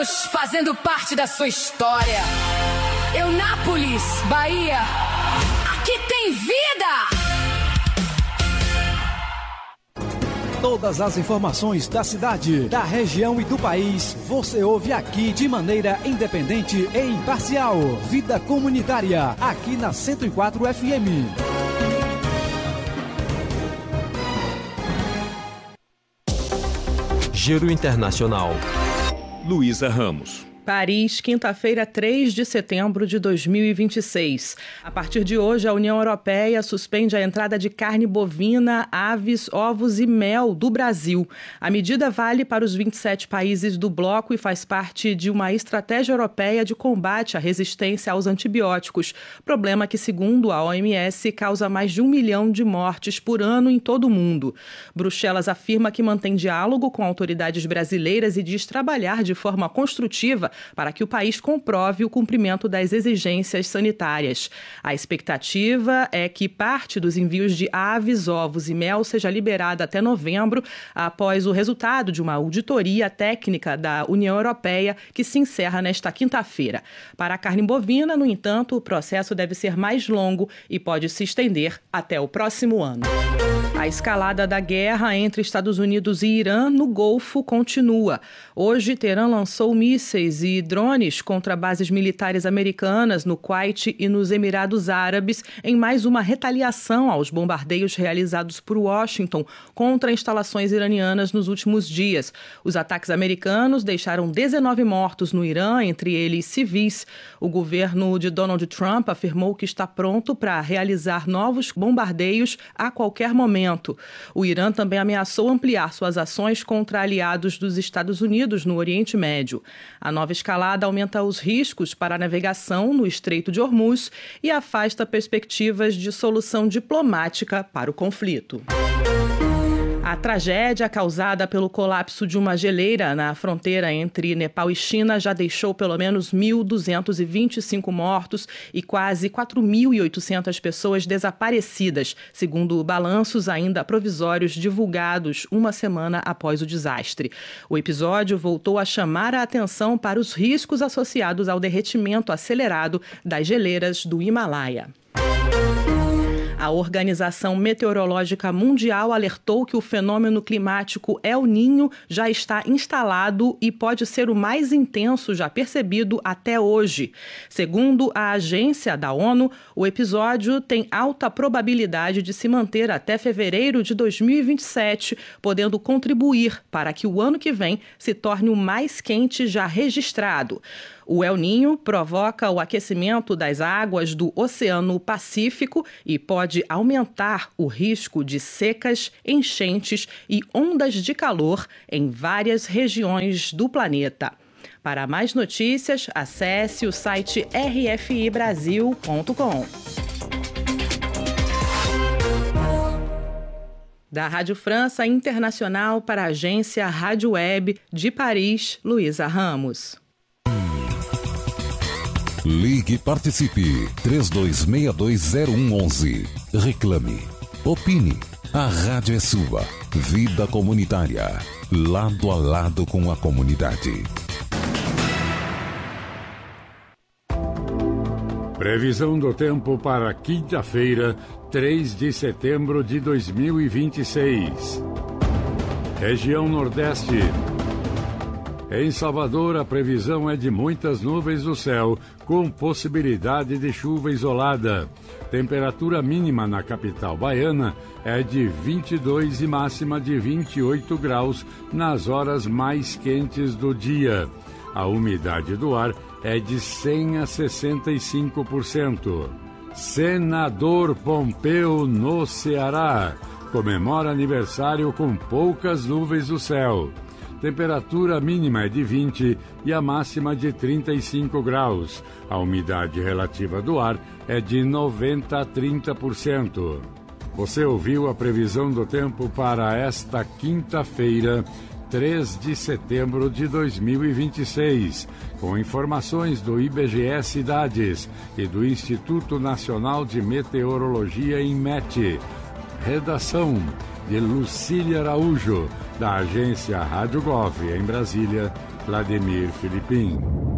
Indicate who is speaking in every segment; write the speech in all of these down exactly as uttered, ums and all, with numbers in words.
Speaker 1: anos fazendo parte da sua história. Eunápolis, Bahia, aqui tem vida!
Speaker 2: Todas as informações da cidade, da região e do país, você ouve aqui de maneira independente e imparcial. Vida Comunitária, aqui na cento e quatro F M.
Speaker 3: Giro Internacional. Luísa Ramos.
Speaker 4: Paris, quinta-feira, três de setembro de dois mil e vinte e seis. A partir de hoje, a União Europeia suspende a entrada de carne bovina, aves, ovos e mel do Brasil. A medida vale para os vinte e sete países do bloco e faz parte de uma estratégia europeia de combate à resistência aos antibióticos, problema que, segundo a O M S, causa mais de um milhão de mortes por ano em todo o mundo. Bruxelas afirma que mantém diálogo com autoridades brasileiras e diz trabalhar de forma construtiva para que o país comprove o cumprimento das exigências sanitárias. A expectativa é que parte dos envios de aves, ovos e mel seja liberada até novembro, após o resultado de uma auditoria técnica da União Europeia, que se encerra nesta quinta-feira. Para a carne bovina, no entanto, o processo deve ser mais longo e pode se estender até o próximo ano. A escalada da guerra entre Estados Unidos e Irã no Golfo continua. Hoje, Teherã lançou mísseis e drones contra bases militares americanas no Kuwait e nos Emirados Árabes, em mais uma retaliação aos bombardeios realizados por Washington contra instalações iranianas nos últimos dias. Os ataques americanos deixaram dezenove mortos no Irã, entre eles civis. O governo de Donald Trump afirmou que está pronto para realizar novos bombardeios a qualquer momento. O Irã também ameaçou ampliar suas ações contra aliados dos Estados Unidos no Oriente Médio. A nova escalada aumenta os riscos para a navegação no Estreito de Hormuz e afasta perspectivas de solução diplomática para o conflito. A tragédia causada pelo colapso de uma geleira na fronteira entre Nepal e China já deixou pelo menos mil duzentos e vinte e cinco mortos e quase quatro mil e oitocentas pessoas desaparecidas, segundo balanços ainda provisórios divulgados uma semana após o desastre. O episódio voltou a chamar a atenção para os riscos associados ao derretimento acelerado das geleiras do Himalaia. A Organização Meteorológica Mundial alertou que o fenômeno climático El Niño já está instalado e pode ser o mais intenso já percebido até hoje. Segundo a agência da ONU, o episódio tem alta probabilidade de se manter até fevereiro de dois mil e vinte e sete, podendo contribuir para que o ano que vem se torne o mais quente já registrado. O El Niño provoca o aquecimento das águas do Oceano Pacífico e pode aumentar o risco de secas, enchentes e ondas de calor em várias regiões do planeta. Para mais notícias, acesse o site r f i brasil ponto com. Da Rádio França Internacional para a agência Rádio Web de Paris, Luísa Ramos.
Speaker 5: Ligue e participe. três dois seis dois zero um um um. Reclame. Opine. A rádio é sua. Vida Comunitária. Lado a lado com a comunidade.
Speaker 6: Previsão do tempo para quinta-feira, três de setembro de dois mil e vinte e seis. Região Nordeste. Em Salvador, a previsão é de muitas nuvens no céu, com possibilidade de chuva isolada. Temperatura mínima na capital baiana é de vinte e dois e máxima de vinte e oito graus nas horas mais quentes do dia. A umidade do ar é de cem a sessenta e cinco por cento. Senador Pompeu, no Ceará, comemora aniversário com poucas nuvens no céu. Temperatura mínima é de vinte e a máxima de trinta e cinco graus. A umidade relativa do ar é de noventa a trinta por cento. Você ouviu a previsão do tempo para esta quinta-feira, três de setembro de dois mil e vinte e seis, com informações do I B G E Cidades e do Instituto Nacional de Meteorologia, INMET. Redação de Lucília Araújo, da agência Rádio Gov, em Brasília, Vladimir Filipim.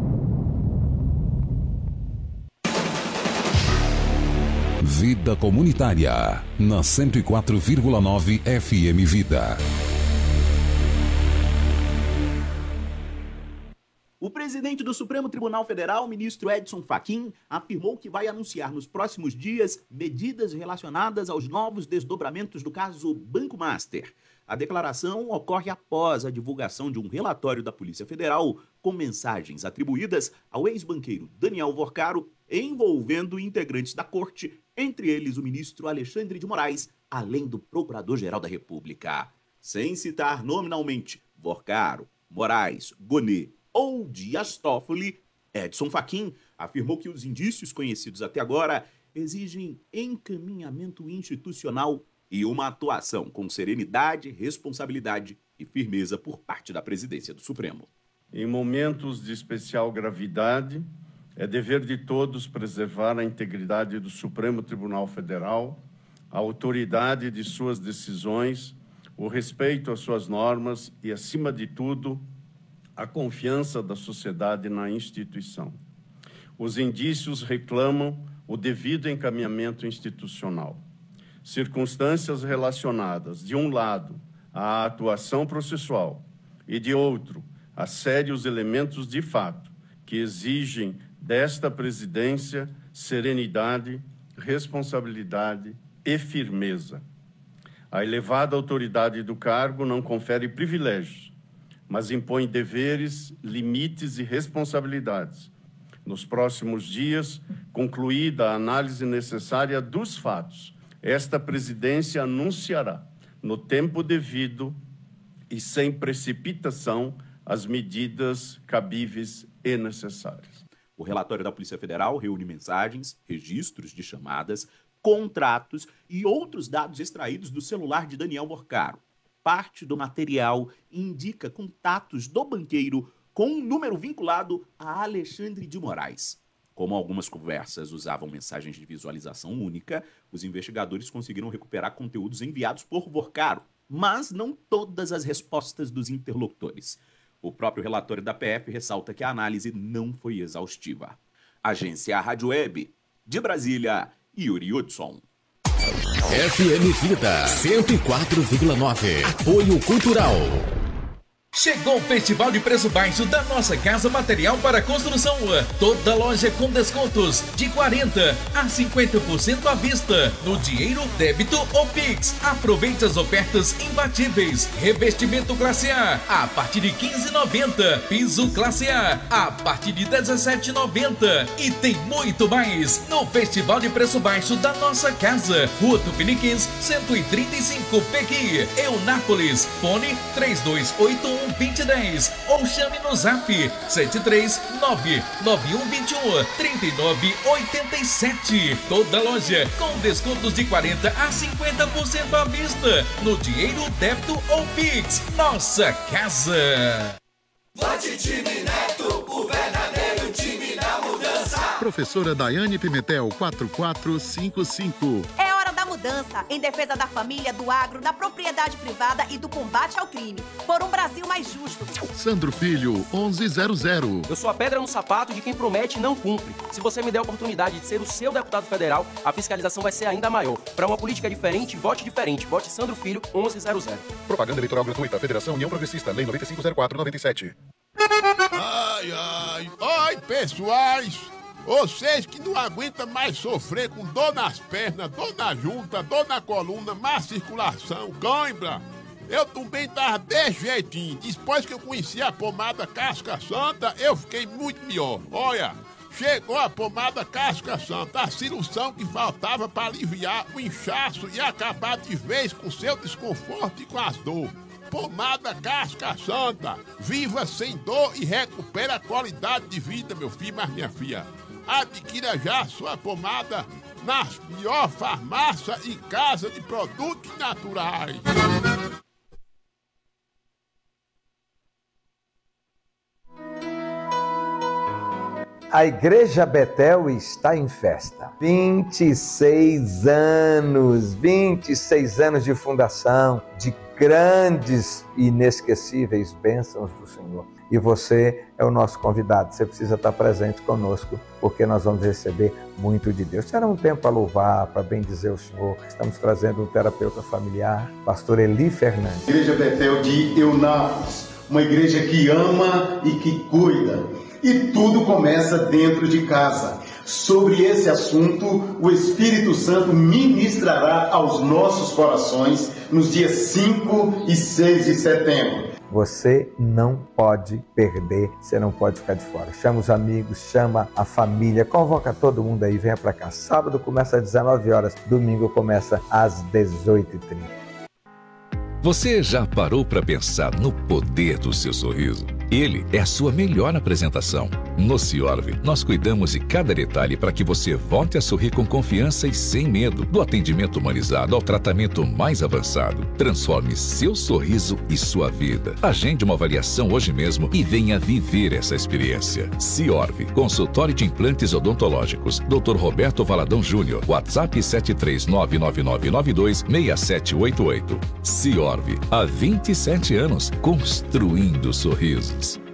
Speaker 5: Vida Comunitária, na cento e quatro vírgula nove F M Vida.
Speaker 7: O presidente do Supremo Tribunal Federal, ministro Edson Fachin, afirmou que vai anunciar nos próximos dias medidas relacionadas aos novos desdobramentos do caso Banco Master. A declaração ocorre após a divulgação de um relatório da Polícia Federal com mensagens atribuídas ao ex-banqueiro Daniel Vorcaro, envolvendo integrantes da corte, entre eles o ministro Alexandre de Moraes, além do Procurador-Geral da República. Sem citar nominalmente Vorcaro, Moraes, Gonet ou Dias Toffoli, Edson Fachin afirmou que os indícios conhecidos até agora exigem encaminhamento institucional e uma atuação com serenidade, responsabilidade e firmeza por parte da presidência do Supremo.
Speaker 8: Em momentos de especial gravidade, é dever de todos preservar a integridade do Supremo Tribunal Federal, a autoridade de suas decisões, o respeito às suas normas e, acima de tudo, a confiança da sociedade na instituição. Os indícios reclamam o devido encaminhamento institucional. Circunstâncias relacionadas, de um lado, à atuação processual e, de outro, a sérios elementos de fato que exigem desta presidência serenidade, responsabilidade e firmeza. A elevada autoridade do cargo não confere privilégios, mas impõe deveres, limites e responsabilidades. Nos próximos dias, concluída a análise necessária dos fatos, esta presidência anunciará, no tempo devido e sem precipitação, as medidas cabíveis e necessárias.
Speaker 7: O relatório da Polícia Federal reúne mensagens, registros de chamadas, contratos e outros dados extraídos do celular de Daniel Vorcaro. Parte do material indica contatos do banqueiro com um número vinculado a Alexandre de Moraes. Como algumas conversas usavam mensagens de visualização única, os investigadores conseguiram recuperar conteúdos enviados por Vorcaro, mas não todas as respostas dos interlocutores. O próprio relatório da P F ressalta que a análise não foi exaustiva. Agência Rádio Web, de Brasília, Yuri Hudson.
Speaker 9: F M Vida cento e quatro vírgula nove. Apoio Cultural.
Speaker 10: Chegou o Festival de Preço Baixo da Nossa Casa Material para Construção. Toda loja com descontos de quarenta por cento a cinquenta por cento à vista. No dinheiro, débito ou Pix. Aproveite as ofertas imbatíveis. Revestimento classe A a partir de quinze reais e noventa centavos. Piso classe A a partir de dezessete reais e noventa centavos. E tem muito mais no Festival de Preço Baixo da Nossa Casa. Rua Tupiniquins, cento e trinta e cinco, Pequi, Eunápolis. Fone três dois oito um vinte dez ou chame no zap sete três nove nove um dois um três nove oito sete. Toda loja com descontos de quarenta a cinquenta por cento à vista no dinheiro, débito ou Pix. Nossa Casa.
Speaker 11: Vote Time Neto, o verdadeiro time da mudança.
Speaker 12: Professora Daiane Pimentel, quatro quatro cinco cinco.
Speaker 13: É hora da mudança, em defesa da família, do agro, da propriedade privada e do combate ao crime. Por um Brasil mais justo.
Speaker 12: Sandro Filho, onze zero zero.
Speaker 14: Eu sou a pedra no sapato de quem promete e não cumpre. Se você me der a oportunidade de ser o seu deputado federal, a fiscalização vai ser ainda maior. Para uma política diferente, vote diferente. Vote Sandro Filho, onze zero zero.
Speaker 12: Propaganda eleitoral gratuita. Federação União Progressista. Lei nove cinco zero quatro nove sete.
Speaker 15: Ai, ai. Oi, pessoais. Vocês que não aguentam mais sofrer com dor nas pernas, dor na junta, dor na coluna, má circulação, cãibra. Eu também tava desse jeitinho. Depois que eu conheci a pomada Casca Santa, eu fiquei muito melhor. Olha, chegou a pomada Casca Santa, a solução que faltava para aliviar o inchaço e acabar de vez com seu desconforto e com as dores. Pomada Casca Santa. Viva sem dor e recupera a qualidade de vida, meu filho, mas minha filha. Adquira já sua pomada nas melhores farmácias e casa de produtos naturais.
Speaker 16: A Igreja Betel está em festa. vinte e seis anos, vinte e seis anos de fundação, de grandes e inesquecíveis bênçãos do Senhor. E você é o nosso convidado, você precisa estar presente conosco, porque nós vamos receber muito de Deus. Será um tempo para louvar, para bendizer o Senhor. Estamos trazendo um terapeuta familiar, pastor Eli Fernandes.
Speaker 17: Igreja Betel de Eunápolis, uma igreja que ama e que cuida. E tudo começa dentro de casa. Sobre esse assunto, o Espírito Santo ministrará aos nossos corações nos dias cinco e seis de setembro.
Speaker 16: Você não pode perder, você não pode ficar de fora. Chama os amigos, chama a família, convoca todo mundo aí, venha para cá. Sábado começa às dezenove horas, domingo começa às dezoito e trinta.
Speaker 18: Você já parou para pensar no poder do seu sorriso? Ele é a sua melhor apresentação. No Ciorv, nós cuidamos de cada detalhe para que você volte a sorrir com confiança e sem medo. Do atendimento humanizado ao tratamento mais avançado. Transforme seu sorriso e sua vida. Agende uma avaliação hoje mesmo e venha viver essa experiência. Ciorv, consultório de implantes odontológicos. doutor Roberto Valadão Júnior. WhatsApp sete três nove nove nove nove dois seis sete oito oito. Ciorv, há vinte e sete anos, construindo sorrisos.